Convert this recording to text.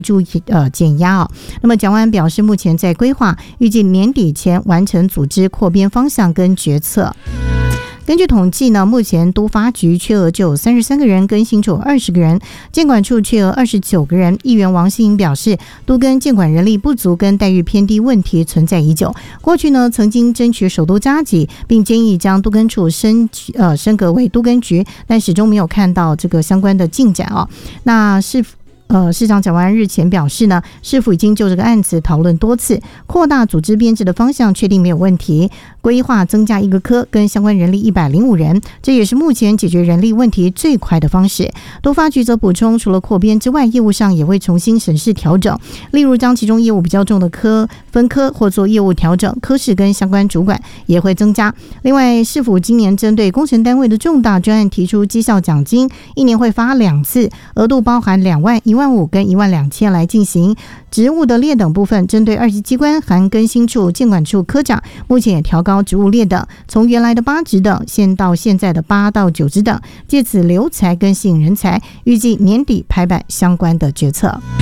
注减压那么蒋万安表示，目前在规划，预计年底前完成组织扩编方向跟决策。根据统计呢，目前都发局缺额就有33个人，更新处20个人，监管处缺额29个人。议员王信英表示，都更监管人力不足跟待遇偏低问题存在已久。过去呢，曾经争取首都加给，并建议将都更处升格为都更局，但始终没有看到这个相关的进展那市长蒋万安日前表示呢，市府已经就这个案子讨论多次，扩大组织编制的方向确定没有问题，规划增加1个科跟相关人力105人，这也是目前解决人力问题最快的方式。都发局则补充，除了扩编之外，业务上也会重新审视调整，例如将其中业务比较重的科分科或做业务调整，科室跟相关主管也会增加。另外，市府今年针对工程单位的重大专案提出绩效奖金，1年会发2次，额度包含2万、1万5跟12000来进行。职务的列等部分，针对2级机关含更新处、监管处科长，目前也调高职务列等，从原来的8职等现到现在的8到9职等，借此留才跟吸引人才，预计年底拍板相关的决策。